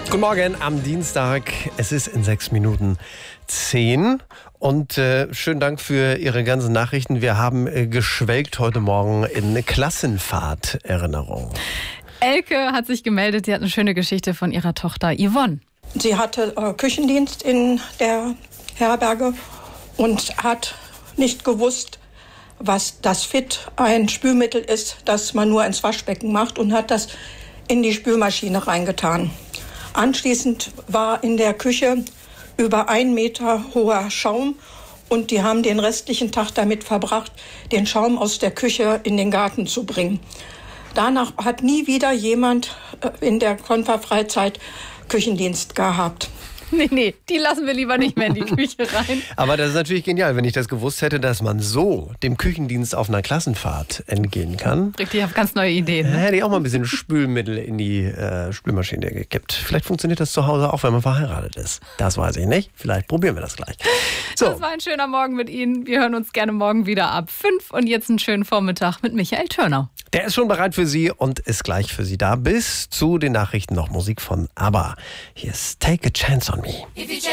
Guten Morgen am Dienstag. Es ist in 6 Minuten 10. Und schönen Dank für Ihre ganzen Nachrichten. Wir haben geschwelgt heute Morgen in Klassenfahrterinnerung. Elke hat sich gemeldet. Sie hat eine schöne Geschichte von ihrer Tochter Yvonne. Sie hatte Küchendienst in der Herberge und hat nicht gewusst, was das Fit, ein Spülmittel ist, das man nur ins Waschbecken macht, und hat das in die Spülmaschine reingetan. Anschließend war in der Küche über 1 Meter hoher Schaum und die haben den restlichen Tag damit verbracht, den Schaum aus der Küche in den Garten zu bringen. Danach hat nie wieder jemand in der Konferfreizeit Küchendienst gehabt. Nee, die lassen wir lieber nicht mehr in die Küche rein. Aber das ist natürlich genial, wenn ich das gewusst hätte, dass man so dem Küchendienst auf einer Klassenfahrt entgehen kann. Richtig, auf ganz neue Ideen. Ne? Hätte ich auch mal ein bisschen Spülmittel in die Spülmaschine gekippt. Vielleicht funktioniert das zu Hause auch, wenn man verheiratet ist. Das weiß ich nicht. Vielleicht probieren wir das gleich. So. Das war ein schöner Morgen mit Ihnen. Wir hören uns gerne morgen wieder ab 5 und jetzt einen schönen Vormittag mit Michael Türner. Der ist schon bereit für Sie und ist gleich für Sie da. Bis zu den Nachrichten noch Musik von ABBA. Hier ist Take a Chance on Me.